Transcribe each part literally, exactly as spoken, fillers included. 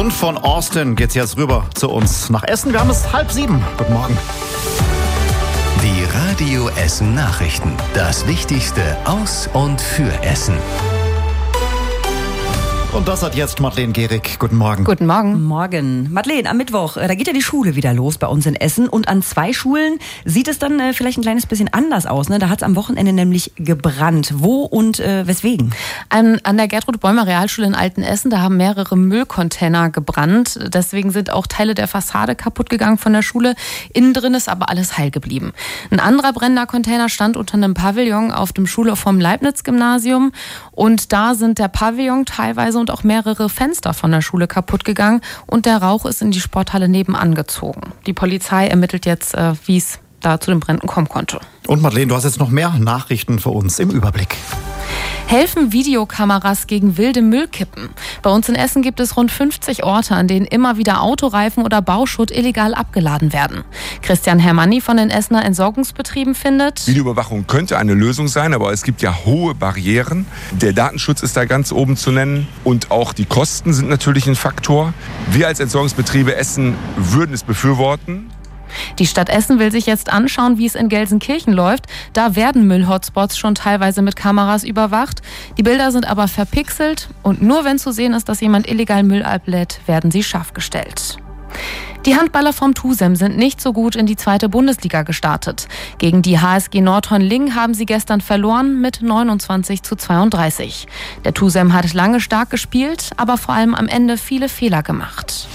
Und von Austin geht's jetzt rüber zu uns nach Essen. Wir haben es halb sieben. Guten Morgen. Die Radio Essen Nachrichten. Das Wichtigste aus und für Essen. Und das hat jetzt Madeleine Gehrig. Guten Morgen. Guten Morgen. Morgen. Madeleine, am Mittwoch, da geht ja die Schule wieder los bei uns in Essen. Und an zwei Schulen sieht es dann äh, vielleicht ein kleines bisschen anders aus. Ne? Da hat es am Wochenende nämlich gebrannt. Wo und äh, weswegen? An, an der Gertrud-Bäumer-Realschule in Altenessen, da haben mehrere Müllcontainer gebrannt. Deswegen sind auch Teile der Fassade kaputt gegangen von der Schule. Innen drin ist aber alles heil geblieben. Ein anderer brennender Container stand unter einem Pavillon auf dem Schulhof vom Leibniz-Gymnasium. Und da sind der Pavillon teilweise und auch mehrere Fenster von der Schule kaputt gegangen und der Rauch ist in die Sporthalle nebenan gezogen. Die Polizei ermittelt jetzt, äh, wie es da zu den Bränden kommen konnte. Und Madeleine, du hast jetzt noch mehr Nachrichten für uns im Überblick. Helfen Videokameras gegen wilde Müllkippen? Bei uns in Essen gibt es rund fünfzig Orte, an denen immer wieder Autoreifen oder Bauschutt illegal abgeladen werden. Christian Hermanni von den Essener Entsorgungsbetrieben findet: Videoüberwachung könnte eine Lösung sein, aber es gibt ja hohe Barrieren. Der Datenschutz ist da ganz oben zu nennen und auch die Kosten sind natürlich ein Faktor. Wir als Entsorgungsbetriebe Essen würden es befürworten. Die Stadt Essen will sich jetzt anschauen, wie es in Gelsenkirchen läuft. Da werden Müllhotspots schon teilweise mit Kameras überwacht. Die Bilder sind aber verpixelt und nur wenn zu sehen ist, dass jemand illegal Müll ablädt, werden sie scharf gestellt. Die Handballer vom TuSem sind nicht so gut in die zweite Bundesliga gestartet. Gegen die H S G Nordhorn-Lingen haben sie gestern verloren mit neunundzwanzig zu zweiunddreißig. Der TuSem hat lange stark gespielt, aber vor allem am Ende viele Fehler gemacht.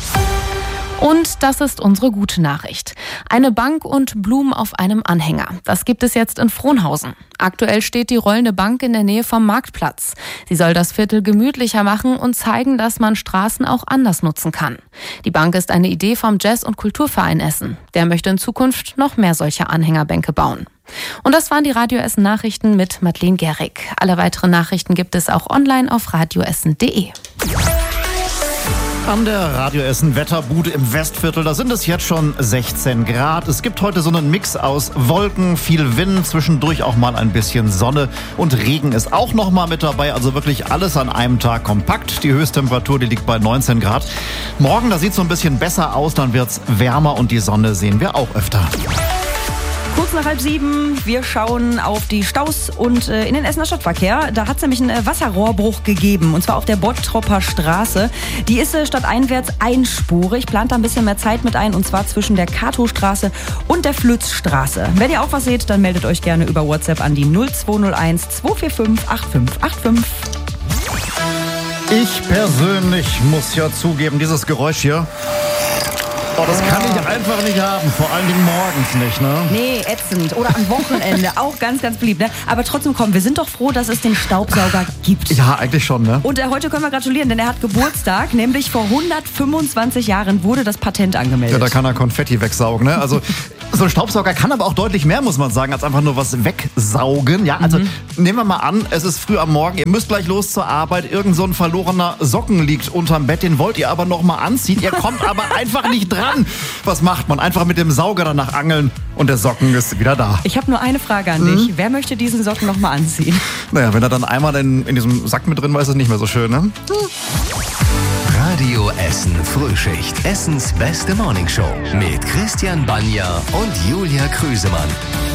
Und das ist unsere gute Nachricht. Eine Bank und Blumen auf einem Anhänger. Das gibt es jetzt in Frohnhausen. Aktuell steht die rollende Bank in der Nähe vom Marktplatz. Sie soll das Viertel gemütlicher machen und zeigen, dass man Straßen auch anders nutzen kann. Die Bank ist eine Idee vom Jazz- und Kulturverein Essen. Der möchte in Zukunft noch mehr solcher Anhängerbänke bauen. Und das waren die Radio Essen Nachrichten mit Madeleine Gehrig. Alle weiteren Nachrichten gibt es auch online auf radioessen punkt de. An der Radio Essen Wetterbude im Westviertel, da sind es jetzt schon sechzehn Grad. Es gibt heute so einen Mix aus Wolken, viel Wind, zwischendurch auch mal ein bisschen Sonne und Regen ist auch noch mal mit dabei. Also wirklich alles an einem Tag kompakt. Die Höchsttemperatur, die liegt bei neunzehn Grad. Morgen, da sieht es so ein bisschen besser aus, dann wird es wärmer und die Sonne sehen wir auch öfter. Kurz nach halb sieben, wir schauen auf die Staus und äh, in den Essener Stadtverkehr. Da hat es nämlich einen äh, Wasserrohrbruch gegeben und zwar auf der Bottropper Straße. Die ist äh, stadteinwärts einspurig, plant da ein bisschen mehr Zeit mit ein und zwar zwischen der Katostraße und der Flützstraße. Wenn ihr auch was seht, dann meldet euch gerne über WhatsApp an die null zwei null eins zwei vier fünf acht fünf acht fünf. Ich persönlich muss ja zugeben, dieses Geräusch hier, oh, das kann ich einfach nicht haben, vor allen Dingen morgens nicht, ne? Nee, ätzend. Oder am Wochenende, auch ganz, ganz beliebt, ne? Aber trotzdem, komm, wir sind doch froh, dass es den Staubsauger gibt. Ja, eigentlich schon, ne? Und äh, heute können wir gratulieren, denn er hat Geburtstag, nämlich vor hundertfünfundzwanzig Jahren wurde das Patent angemeldet. Ja, da kann er Konfetti wegsaugen, ne? Also so ein Staubsauger kann aber auch deutlich mehr, muss man sagen, als einfach nur was wegsaugen. Ja, also mhm. nehmen wir mal an, es ist früh am Morgen, ihr müsst gleich los zur Arbeit, irgend so ein verlorener Socken liegt unterm Bett, den wollt ihr aber noch mal anziehen, ihr kommt aber einfach nicht dran. Was macht man? Einfach mit dem Sauger danach angeln und der Socken ist wieder da. Ich habe nur eine Frage an mhm. dich. Wer möchte diesen Socken noch mal anziehen? Naja, wenn er dann einmal in, in diesem Sack mit drin war, ist es nicht mehr so schön, ne? Radio Essen Frühschicht. Essens beste Morningshow mit Christian Banja und Julia Krüsemann.